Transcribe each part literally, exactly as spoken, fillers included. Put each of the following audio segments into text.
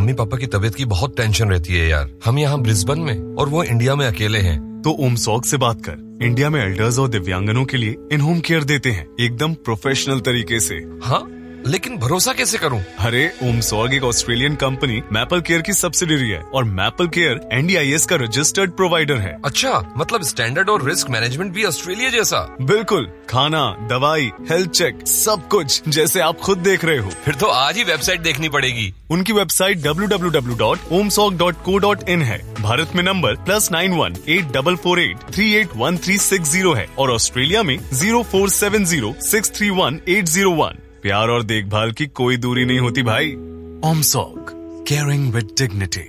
Mummy papa की तबीयत की बहुत टेंशन रहती है यार। हम यहाँ ब्रिस्बेन में और वो इंडिया में अकेले हैं। तो ओमसॉग से बात कर। इंडिया में एल्डर्स और दिव्यांगनों के लिए इन होम केयर देते हैं, एकदम प्रोफेशनल तरीके से। हाँ, लेकिन भरोसा कैसे करूं? अरे ओमसॉग एक ऑस्ट्रेलियन कंपनी मैपल केयर की सब्सिडियरी है और maple care N D I S का रजिस्टर्ड प्रोवाइडर है। अच्छा, मतलब स्टैंडर्ड और रिस्क मैनेजमेंट भी ऑस्ट्रेलिया जैसा? बिल्कुल, खाना, दवाई, हेल्थ चेक, सब कुछ जैसे आप खुद देख रहे हो। फिर तो आज ही वेबसाइट देखनी पड़ेगी। उनकी website W W W dot ओमसॉग dot co dot in है। भारत में number plus nine one eight double four eight three eight one three six zero है और ऑस्ट्रेलिया में zero four seven zero six three one eight zero one. प्यार और देखभाल की कोई दूरी नहीं होती भाई। ओमसॉग, केयरिंग विद डिग्निटी।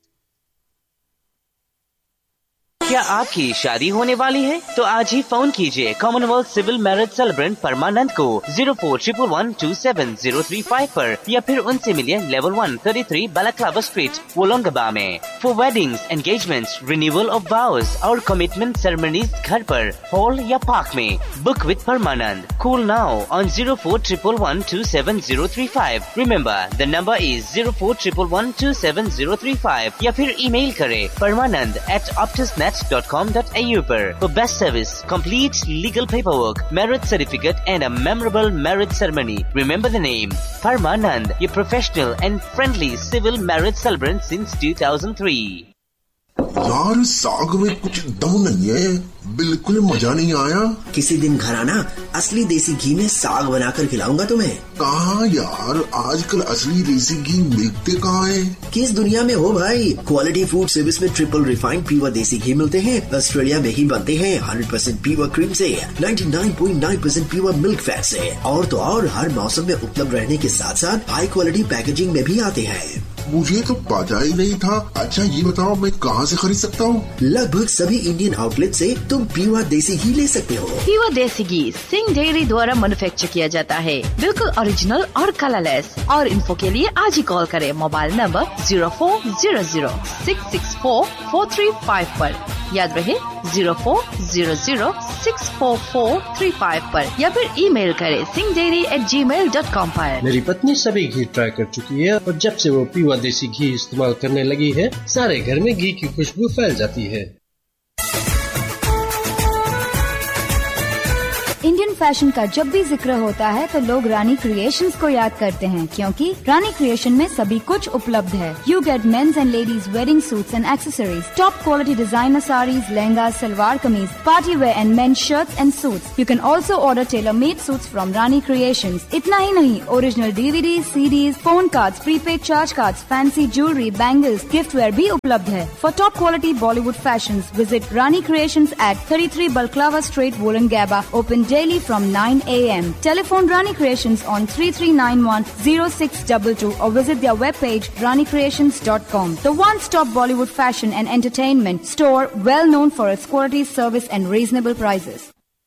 क्या आपकी शादी होने वाली है? तो आज ही फोन कीजिए कॉमनवेल्थ सिविल मैरिज सेलिब्रेंट परमानंद को zero four triple one two seven zero three five पर या फिर उनसे मिलिए level one thirty three balaclava street वोलोंगबा में। For weddings, engagements, renewal of वाउज और कमिटमेंट सेरेमनीज घर पर, हॉल या पार्क में। Book with Parmanand. Call now on zero four triple one two seven zero three five. Remember the number is zero four triple one two seven zero three five या फिर email करें परमानंद eight ऑप्टिसनेट dot com dot a u पर। For best service, complete legal paperwork, marriage certificate and a memorable marriage ceremony. Remember the name, Parmanand, your professional and friendly civil marriage celebrant since two thousand three. यार साग में कुछ दम नहीं है, बिल्कुल मजा नहीं आया। किसी दिन घर आना, असली देसी घी में साग बनाकर खिलाऊंगा तुम्हें। कहाँ यार, आजकल असली देसी घी मिलते कहाँ है? किस दुनिया में हो भाई। क्वालिटी फूड सर्विस में ट्रिपल रिफाइंड प्योर देसी घी मिलते हैं। ऑस्ट्रेलिया में ही बनते हैं हंड्रेड परसेंट प्योर क्रीम से, ninety nine point nine percent pure milk fat से। और तो और हर मौसम में उपलब्ध रहने के साथ साथ हाई क्वालिटी पैकेजिंग में भी आते हैं। मुझे तो पता ही नहीं था। अच्छा ये बताओ, मैं कहाँ से खरीद सकता हूँ? लगभग सभी इंडियन आउटलेट से तुम प्योर देसी घी ले सकते हो। प्योर देसी घी सिंह डेयरी द्वारा मैन्युफैक्चर किया जाता है, बिल्कुल ओरिजिनल और कलरलेस। और इन्फो के लिए आज ही कॉल करें mobile number zero four zero zero six six four four three five पर। याद रहे zero four zero zero six four four three five पर या फिर ईमेल करें सिंह डेयरी एट जी मेल डॉट कॉम पर। मेरी पत्नी सभी घी ट्राई कर चुकी है और जब से वो प्योर देसी घी इस्तेमाल करने लगी है, सारे घर में घी की खुशबू फैल जाती है। इंडियन फैशन का जब भी जिक्र होता है तो लोग रानी क्रिएशंस को याद करते हैं, क्योंकि रानी क्रिएशन में सभी कुछ उपलब्ध है। You get mains and ladies wedding suits and accessories, top quality designer saris, lehenga, salwar kameez, party wear and mains shirts and suits. You can also order tailor made suits from Rani creations. इतना ही नहीं, original DVD, CDs, phone cards, prepaid charge cards, fancy jewellery, bangles, gift where भी उपलब्ध है। For top quality Bollywood fashion visit Rani creations eight thirty three balaclava street वोलोंगबा, open daily from nine a m Telephone Rani Creations on three three nine one zero six two two or visit their webpage rani creations dot com. The one-stop Bollywood fashion and entertainment store, well known for its quality, service and reasonable prices.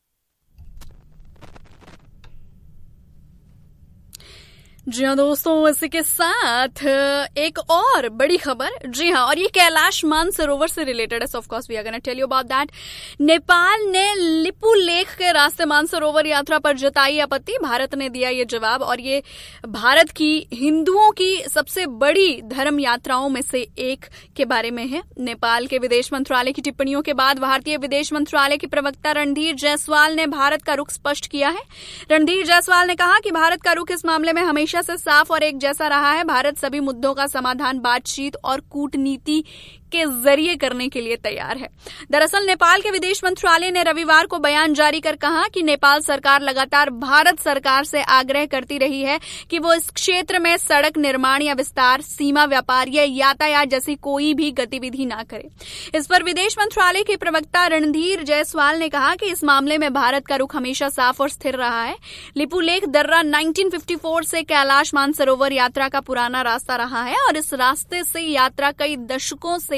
जी हाँ दोस्तों, इसी के साथ एक और बड़ी खबर। जी हाँ, और ये कैलाश मानसरोवर से रिलेटेड है। Of course we are gonna tell you about that. Nepal ने लिपु लेख के रास्ते मानसरोवर यात्रा पर जताई आपत्ति। भारत ने दिया ये जवाब और ये भारत की हिंदुओं की सबसे बड़ी धर्म यात्राओं में से एक के बारे में है। नेपाल के विदेश मंत्रालय की टिप्पणियों के बाद भारतीय विदेश मंत्रालय के प्रवक्ता रणधीर जायसवाल ने भारत का रुख स्पष्ट किया है। रणधीर जायसवाल ने कहा कि भारत का रुख इस मामले में हमेशा से साफ और एक जैसा रहा है। भारत सभी मुद्दों का समाधान बातचीत और कूटनीति के जरिए करने के लिए तैयार है। दरअसल नेपाल के विदेश मंत्रालय ने रविवार को बयान जारी कर कहा कि नेपाल सरकार लगातार भारत सरकार से आग्रह करती रही है कि वो इस क्षेत्र में सड़क निर्माण या विस्तार, सीमा व्यापार या यातायात जैसी कोई भी गतिविधि न करे। इस पर विदेश मंत्रालय के प्रवक्ता रणधीर जायसवाल ने कहा कि इस मामले में भारत का रुख हमेशा साफ और स्थिर रहा है। लिपुलेख दर्रा नाइनटीन फिफ्टी फोर से कैलाश मानसरोवर यात्रा का पुराना रास्ता रहा है और इस रास्ते से यात्रा कई दशकों से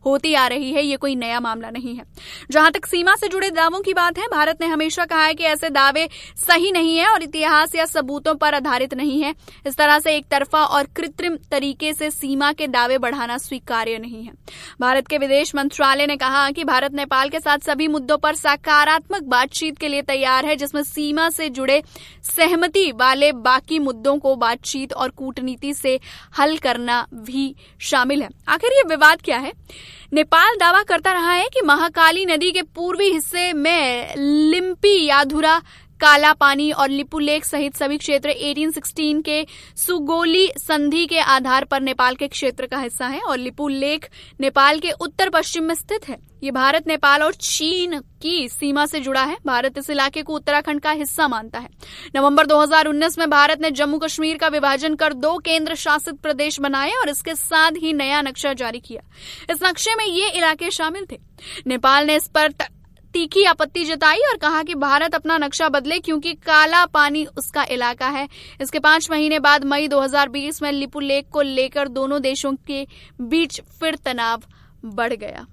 होती आ रही है, ये कोई नया मामला नहीं है। जहां तक सीमा से जुड़े दावों की बात है, भारत ने हमेशा कहा है कि ऐसे दावे सही नहीं है और इतिहास या सबूतों पर आधारित नहीं है। इस तरह से एक तरफा और कृत्रिम तरीके से सीमा के दावे बढ़ाना स्वीकार्य नहीं है। भारत के विदेश मंत्रालय ने कहा कि भारत नेपाल के साथ सभी मुद्दों पर सकारात्मक बातचीत के लिए तैयार है, जिसमें सीमा से जुड़े सहमति वाले बाकी मुद्दों को बातचीत और कूटनीति से हल करना भी शामिल है। आखिर ये विवाद क्या है? नेपाल दावा करता रहा है कि महाकाली नदी के पूर्वी हिस्से में लिम्पी याधुरा, काला पानी और लिपुलेख सहित सभी क्षेत्र अठारह सौ सोलह के सुगोली संधि के आधार पर नेपाल के क्षेत्र का हिस्सा है और लिपुलेख नेपाल के उत्तर पश्चिम में स्थित है। ये भारत, नेपाल और चीन की सीमा से जुड़ा है। भारत इस इलाके को उत्तराखंड का हिस्सा मानता है। नवंबर दो हज़ार उन्नीस में भारत ने जम्मू कश्मीर का विभाजन कर दो केंद्र शासित प्रदेश बनाए और इसके साथ ही नया नक्शा जारी किया। इस नक्शे में ये इलाके शामिल थे। नेपाल ने इस पर तीखी आपत्ति जताई और कहा कि भारत अपना नक्शा बदले क्योंकि काला पानी उसका इलाका है। इसके पांच महीने बाद मई दो हज़ार बीस में लिपुलेख को लेकर दोनों देशों के बीच फिर तनाव बढ़ गया।